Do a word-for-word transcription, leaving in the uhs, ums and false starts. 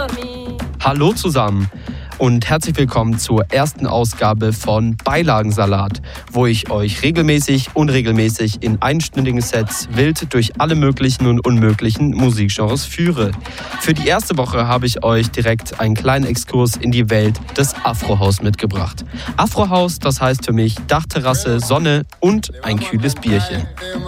Hallo zusammen und herzlich willkommen zur ersten Ausgabe von Beilagensalat, wo ich euch regelmäßig, unregelmäßig in einstündigen Sets wild durch alle möglichen und unmöglichen Musikgenres führe. Für die erste Woche habe ich euch direkt einen kleinen Exkurs in die Welt des Afrohaus mitgebracht. Afrohaus, das heißt für mich Dachterrasse, Sonne und ein kühles Bierchen.